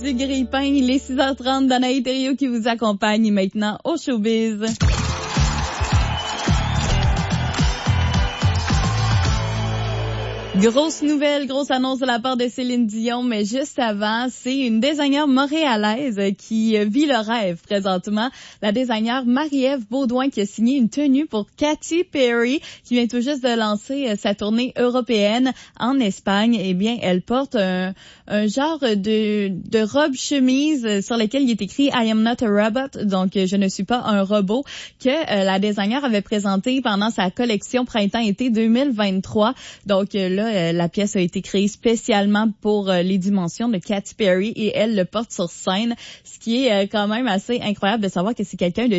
Du grille-pain, il est 6h30, Danaï Thériault qui vous accompagne maintenant au Showbiz. Grosse nouvelle, grosse annonce de la part de Céline Dion, mais juste avant, c'est une designer montréalaise qui vit le rêve présentement. La designer Marie-Ève Beaudoin qui a signé une tenue pour Katy Perry, qui vient tout juste de lancer sa tournée européenne en Espagne. Eh bien, elle porte un genre de robe chemise sur laquelle il est écrit I am not a robot, donc je ne suis pas un robot, que la designer avait présenté pendant sa collection printemps-été 2023. Donc là, la pièce a été créée spécialement pour les dimensions de Katy Perry et elle le porte sur scène, ce qui est quand même assez incroyable de savoir que c'est quelqu'un de